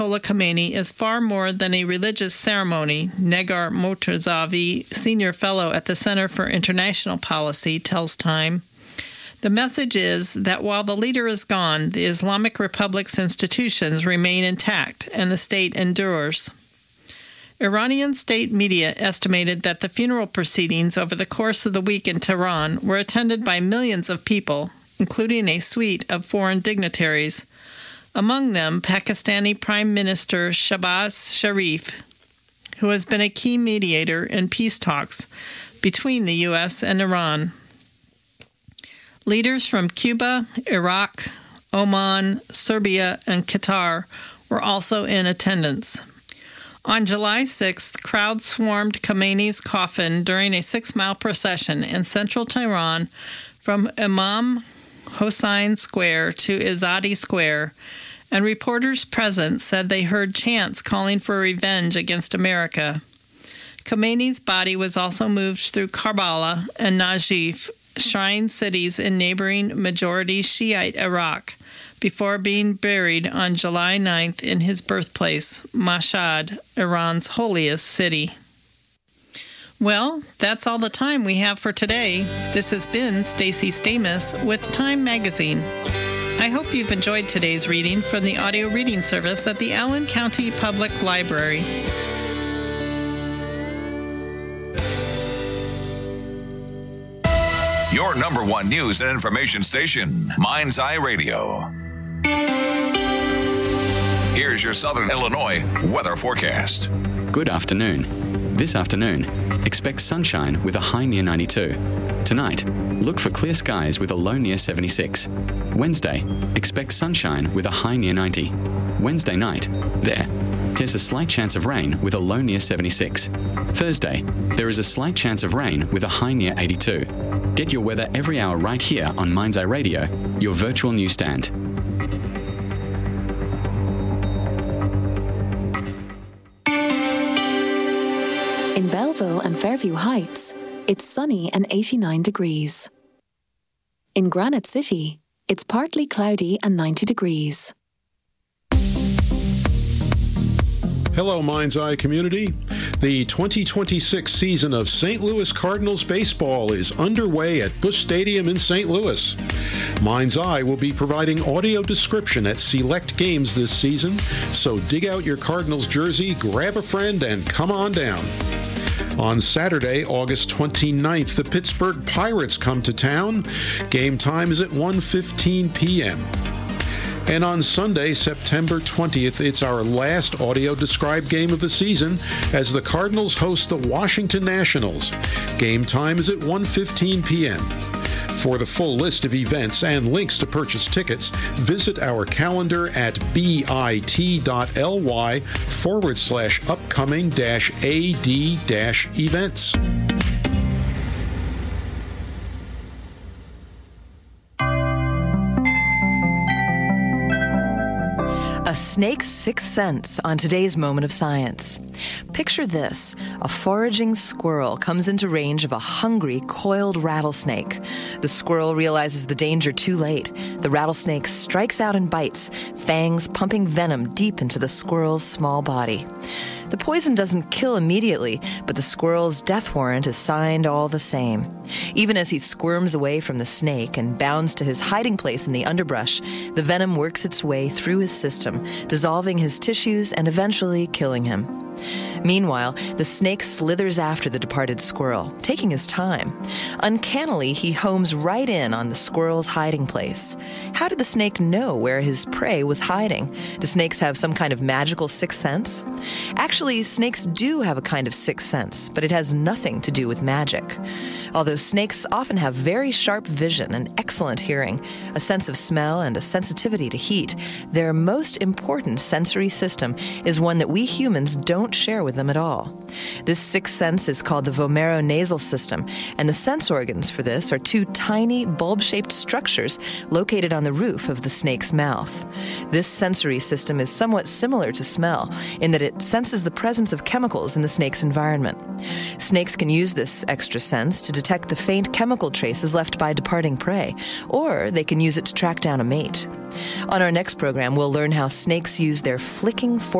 Ayatollah Khomeini is far more than a religious ceremony, Negar Mortazavi, senior fellow at the Center for International Policy, tells Time. The message is that while the leader is gone, the Islamic Republic's institutions remain intact and the state endures. Iranian state media estimated that the funeral proceedings over the course of the week in Tehran were attended by millions of people, including a suite of foreign dignitaries, among them Pakistani Prime Minister Shehbaz Sharif, who has been a key mediator in peace talks between the U.S. and Iran. Leaders from Cuba, Iraq, Oman, Serbia, and Qatar were also in attendance. On July 6th, crowds swarmed Khomeini's coffin during a 6-mile procession in central Tehran from Imam Hossein Square to Azadi Square, and reporters present said they heard chants calling for revenge against America. Khomeini's body was also moved through Karbala and Najaf, shrine cities in neighboring majority Shiite Iraq, before being buried on July 9th in his birthplace, Mashhad, Iran's holiest city. Well, that's all the time we have for today. This has been Stacey Stamus with Time Magazine. I hope you've enjoyed today's reading from the audio reading service at the Allen County Public Library. Your number one news and information station, Mind's Eye Radio. Here's your Southern Illinois weather forecast. Good afternoon. This afternoon, expect sunshine with a high near 92. Tonight, look for clear skies with a low near 76. Wednesday, expect sunshine with a high near 90. Wednesday night, there's a slight chance of rain with a low near 76. Thursday, there is a slight chance of rain with a high near 82. Get your weather every hour right here on Mind's Eye Radio, your virtual newsstand. In Belleville and Fairview Heights, it's sunny and 89 degrees. In Granite City, it's partly cloudy and 90 degrees. Hello, Mind's Eye community. The 2026 season of St. Louis Cardinals baseball is underway at Busch Stadium in St. Louis. Mind's Eye will be providing audio description at select games this season, so dig out your Cardinals jersey, grab a friend, and come on down. On Saturday, August 29th, the Pittsburgh Pirates come to town. Game time is at 1:15 p.m. And on Sunday, September 20th, it's our last audio-described game of the season as the Cardinals host the Washington Nationals. Game time is at 1:15 p.m. For the full list of events and links to purchase tickets, visit our calendar at bit.ly/upcoming-ad-events. A snake's sixth sense on today's Moment of Science. Picture this. A foraging squirrel comes into range of a hungry, coiled rattlesnake. The squirrel realizes the danger too late. The rattlesnake strikes out and bites, fangs pumping venom deep into the squirrel's small body. The poison doesn't kill immediately, but the squirrel's death warrant is signed all the same. Even as he squirms away from the snake and bounds to his hiding place in the underbrush, the venom works its way through his system, dissolving his tissues and eventually killing him. Meanwhile, the snake slithers after the departed squirrel, taking his time. Uncannily, he homes right in on the squirrel's hiding place. How did the snake know where his prey was hiding? Do snakes have some kind of magical sixth sense? Actually, snakes do have a kind of sixth sense, but it has nothing to do with magic. Although snakes often have very sharp vision and excellent hearing, a sense of smell and a sensitivity to heat, their most important sensory system is one that we humans don't share with with them at all. This sixth sense is called the vomeronasal system, and the sense organs for this are two tiny bulb-shaped structures located on the roof of the snake's mouth. This sensory system is somewhat similar to smell in that it senses the presence of chemicals in the snake's environment. Snakes can use this extra sense to detect the faint chemical traces left by departing prey, or they can use it to track down a mate. On our next program, we'll learn how snakes use their flicking